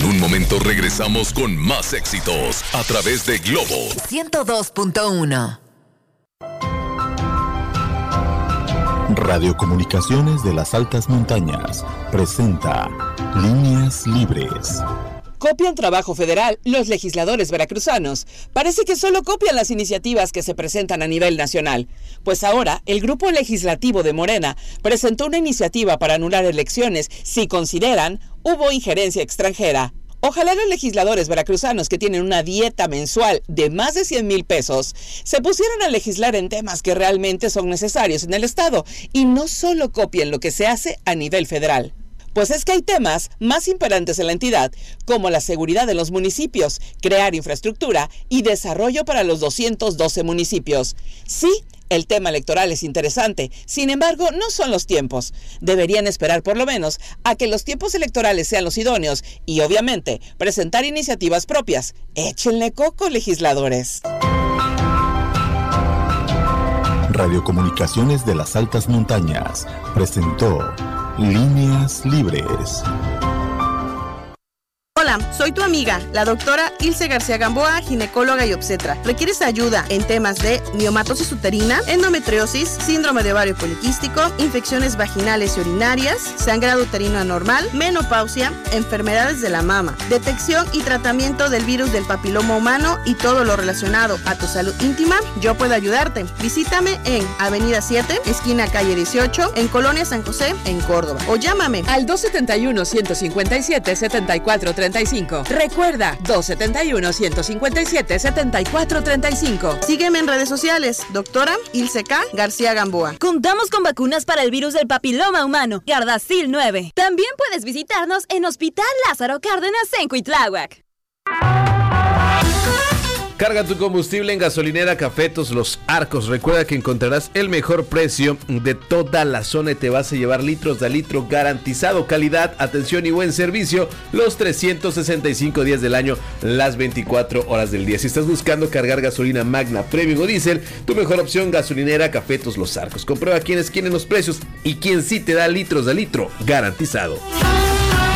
un momento regresamos con más éxitos a través de Globo 102.1. Radiocomunicaciones de las Altas Montañas presenta Líneas Libres. Copian trabajo federal los legisladores veracruzanos. Parece que solo copian las iniciativas que se presentan a nivel nacional. Pues ahora, el grupo legislativo de Morena presentó una iniciativa para anular elecciones si consideran hubo injerencia extranjera. Ojalá los legisladores veracruzanos que tienen una dieta mensual de más de 100,000 pesos se pusieran a legislar en temas que realmente son necesarios en el Estado y no solo copien lo que se hace a nivel federal. Pues es que hay temas más imperantes en la entidad, como la seguridad de los municipios, crear infraestructura y desarrollo para los 212 municipios. Sí, el tema electoral es interesante, sin embargo, no son los tiempos. Deberían esperar por lo menos a que los tiempos electorales sean los idóneos y, obviamente, presentar iniciativas propias. Échenle coco, legisladores. Radiocomunicaciones de las Altas Montañas presentó Líneas Libres. Hola, soy tu amiga, la doctora Ilse García Gamboa, ginecóloga y obstetra. ¿Requieres ayuda en temas de miomatosis uterina, endometriosis, síndrome de ovario poliquístico, infecciones vaginales y urinarias, sangrado uterino anormal, menopausia, enfermedades de la mama, detección y tratamiento del virus del papiloma humano y todo lo relacionado a tu salud íntima? Yo puedo ayudarte. Visítame en Avenida 7, esquina calle 18, en Colonia San José, en Córdoba. O llámame al 271-157-7435. Recuerda, 271-157-7435. Sígueme en redes sociales, doctora Ilse K. García Gamboa. Contamos con vacunas para el virus del papiloma humano, Gardasil 9. También puedes visitarnos en Hospital Lázaro Cárdenas en Cuitláhuac. Carga tu combustible en gasolinera Cafetos Los Arcos. Recuerda que encontrarás el mejor precio de toda la zona y te vas a llevar litros de litro garantizado. Calidad, atención y buen servicio los 365 días del año, las 24 horas del día. Si estás buscando cargar gasolina Magna, Premium o Diesel, tu mejor opción, gasolinera Cafetos Los Arcos. Comprueba quiénes quieren los precios y quién sí te da litros de litro garantizado.